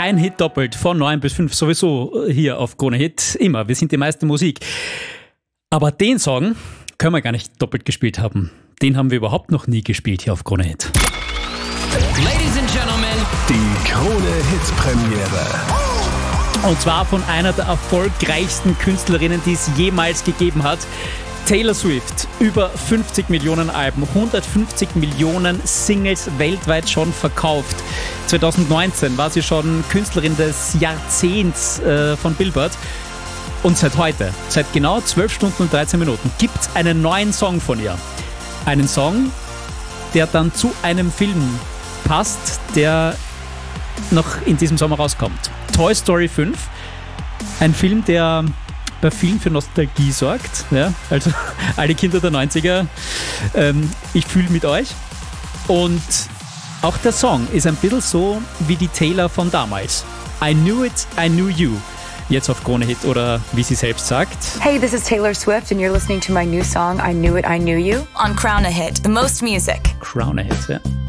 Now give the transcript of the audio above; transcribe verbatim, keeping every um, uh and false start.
Ein Hit doppelt, von neun bis fünf sowieso hier auf Krone Hit. Immer, wir sind die meiste Musik. Aber den Song können wir gar nicht doppelt gespielt haben. Den haben wir überhaupt noch nie gespielt hier auf Krone Hit. Ladies and Gentlemen, die Krone Hit Premiere. Und zwar von einer der erfolgreichsten Künstlerinnen, die es jemals gegeben hat. Taylor Swift, über fünfzig Millionen Alben, hundertfünfzig Millionen Singles weltweit schon verkauft. zwanzig neunzehn war sie schon Künstlerin des Jahrzehnts äh, von Billboard. Und seit heute, seit genau zwölf Stunden und dreizehn Minuten, gibt es einen neuen Song von ihr. Einen Song, der dann zu einem Film passt, der noch in diesem Sommer rauskommt. Toy Story fünf, ein Film, der bei vielen für Nostalgie sorgt. Ja? Also alle Kinder der neunziger, ähm, ich fühle mit euch. Und auch der Song ist ein bisschen so wie die Taylor von damals. I knew it, I knew you. Jetzt auf Krone Hit oder wie sie selbst sagt. Hey, this is Taylor Swift and you're listening to my new song, I Knew It, I Knew You. On Crown a Hit, the most music. Crown a Hit, ja.